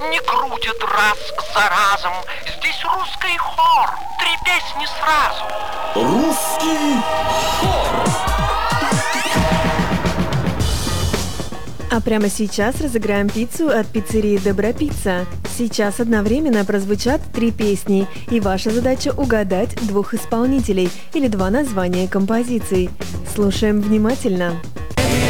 не крутят раз за разом. Здесь русский хор, 3 песни сразу. Русский хор. А прямо сейчас разыграем пиццу от пиццерии Добропицца. Сейчас одновременно прозвучат 3 песни, и ваша задача угадать 2 исполнителей или 2 названия композиций. Слушаем внимательно.